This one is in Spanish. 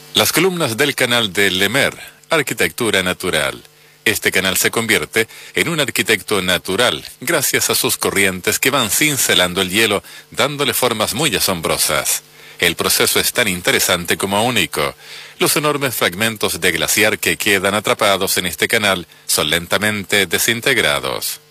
Las columnas del canal de Lemer, Arquitectura Natural. Este canal se convierte en un arquitecto natural gracias a sus corrientes que van cincelando el hielo, dándole formas muy asombrosas. El proceso es tan interesante como único. Los enormes fragmentos de glaciar que quedan atrapados en este canal son lentamente desintegrados.